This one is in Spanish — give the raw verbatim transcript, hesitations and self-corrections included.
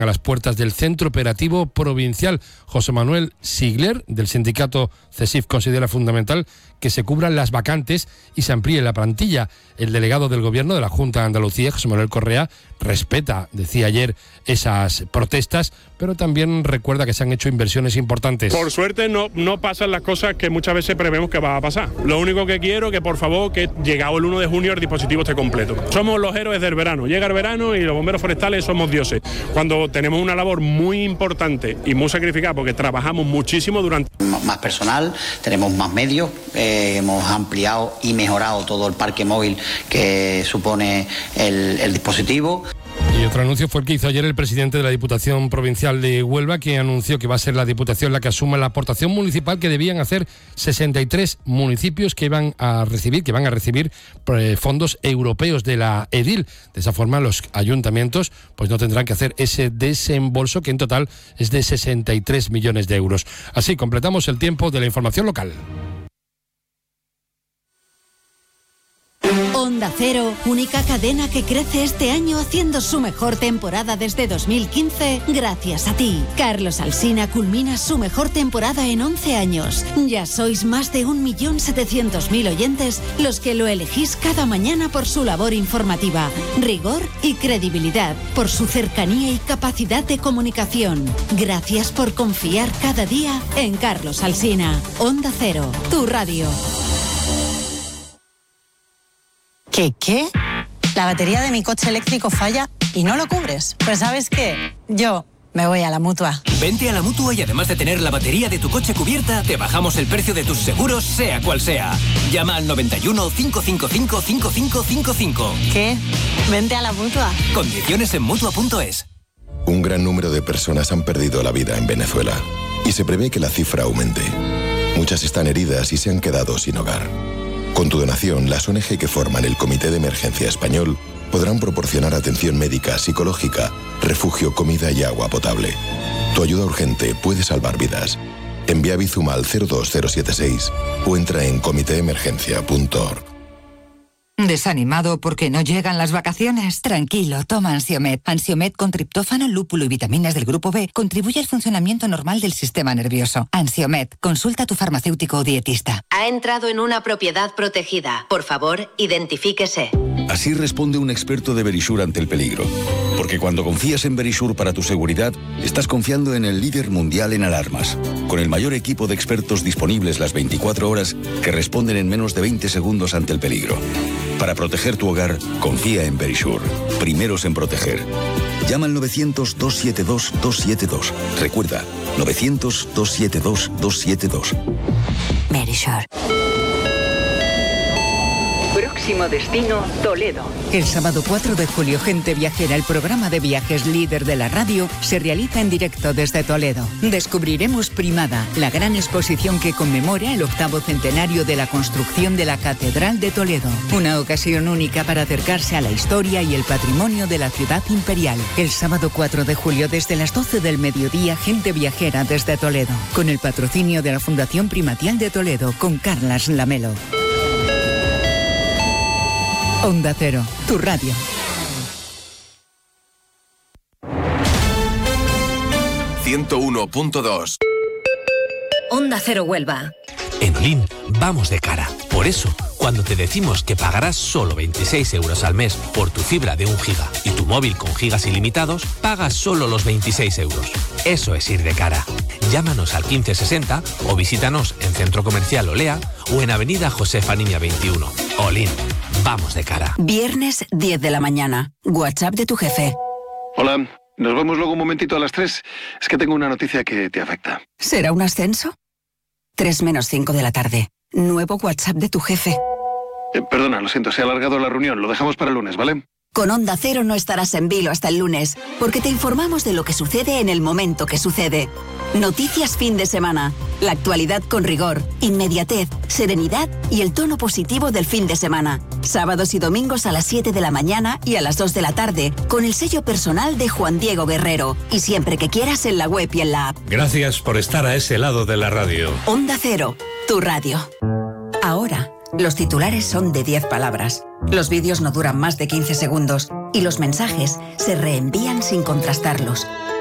a las puertas del Centro Operativo Provincial. José Manuel Sigler, del sindicato CESIF, considera fundamental que se cubran las vacantes y se amplíe la plantilla. El delegado del Gobierno de la Junta de Andalucía, José Manuel Correa, respeta, decía ayer, esas protestas, pero también recuerda que se han hecho inversiones importantes. Por suerte no, no pasan las cosas que muchas veces prevemos que va a pasar. Lo único que quiero que, por favor, que llegado el uno de junio el dispositivo esté completo. Somos los héroes del verano. Llega el verano y los bomberos forestales somos dioses. Cuando tenemos una labor muy importante y muy sacrificada, porque trabajamos muchísimo durante... Más personal, tenemos más medios, eh, hemos ampliado y mejorado todo el parque móvil que supone el, el dispositivo. Y otro anuncio fue el que hizo ayer el presidente de la Diputación Provincial de Huelva, que anunció que va a ser la Diputación la que asuma la aportación municipal que debían hacer sesenta y tres municipios que iban a recibir, que van a recibir eh, fondos europeos de la EDIL. De esa forma los ayuntamientos pues no tendrán que hacer ese desembolso, que en total es de sesenta y tres millones de euros. Así completamos el tiempo de la información local. Onda Cero, única cadena que crece este año haciendo su mejor temporada desde dos mil quince, gracias a ti. Carlos Alsina culmina su mejor temporada en once años. Ya sois más de un millón setecientos mil oyentes los que lo elegís cada mañana por su labor informativa, rigor y credibilidad, por su cercanía y capacidad de comunicación. Gracias por confiar cada día en Carlos Alsina. Onda Cero, tu radio. ¿Qué qué? La batería de mi coche eléctrico falla y no lo cubres. Pues ¿sabes qué? Yo me voy a la Mutua. Vente a la Mutua y además de tener la batería de tu coche cubierta, te bajamos el precio de tus seguros, sea cual sea. Llama al noventa y uno, cinco cinco cinco, cinco cinco cinco cinco. ¿Qué? Vente a la Mutua. Condiciones en Mutua punto es. Un gran número de personas han perdido la vida en Venezuela y se prevé que la cifra aumente. Muchas están heridas y se han quedado sin hogar. Con tu donación, las O N G que forman el Comité de Emergencia Español podrán proporcionar atención médica, psicológica, refugio, comida y agua potable. Tu ayuda urgente puede salvar vidas. Envía Bizum al cero dos cero siete seis o entra en comité emergencia punto org. ¿Desanimado porque no llegan las vacaciones? Tranquilo, toma Ansiomed. Ansiomed con triptófano, lúpulo y vitaminas del grupo B contribuye al funcionamiento normal del sistema nervioso. Ansiomed, consulta a tu farmacéutico o dietista. Ha entrado en una propiedad protegida. Por favor, identifíquese. Así responde un experto de Verisure ante el peligro. Porque cuando confías en Verisure para tu seguridad, estás confiando en el líder mundial en alarmas. Con el mayor equipo de expertos disponibles las veinticuatro horas que responden en menos de veinte segundos ante el peligro. Para proteger tu hogar, confía en Verisure. Primeros en proteger. Llama al novecientos, dos siete dos, dos siete dos. Recuerda, novecientos, dos siete dos, dos siete dos. Verisure. Próximo destino, Toledo. El sábado cuatro de julio, Gente Viajera, el programa de viajes líder de la radio, se realiza en directo desde Toledo. Descubriremos Primada, la gran exposición que conmemora el octavo centenario de la construcción de la Catedral de Toledo. Una ocasión única para acercarse a la historia y el patrimonio de la ciudad imperial. El sábado cuatro de julio, desde las doce del mediodía, Gente Viajera desde Toledo. Con el patrocinio de la Fundación Primatial de Toledo, con Carlas Lamelo. Onda Cero, tu radio. ciento uno punto dos. Onda Cero Huelva. En Olin vamos de cara. Por eso, cuando te decimos que pagarás solo veintiséis euros al mes por tu fibra de un giga y tu móvil con gigas ilimitados, pagas solo los veintiséis euros. Eso es ir de cara. Llámanos al quince sesenta o visítanos en Centro Comercial Olea o en Avenida Josefa Niña veintiuno. Olin, vamos de cara. Viernes diez de la mañana. WhatsApp de tu jefe. Hola, nos vemos luego un momentito a las tres. Es que tengo una noticia que te afecta. ¿Será un ascenso? tres menos cinco de la tarde. Nuevo WhatsApp de tu jefe. Eh, perdona, lo siento, se ha alargado la reunión. Lo dejamos para el lunes, ¿vale? Con Onda Cero no estarás en vilo hasta el lunes, porque te informamos de lo que sucede en el momento que sucede. Noticias fin de semana. La actualidad con rigor, inmediatez, serenidad y el tono positivo del fin de semana. Sábados y domingos a las siete de la mañana y a las dos de la tarde, con el sello personal de Juan Diego Guerrero. Y siempre que quieras en la web y en la app. Gracias por estar a ese lado de la radio. Onda Cero, tu radio. Ahora, los titulares son de diez palabras. Los vídeos no duran más de quince segundos Y los mensajes se reenvían sin contrastarlos.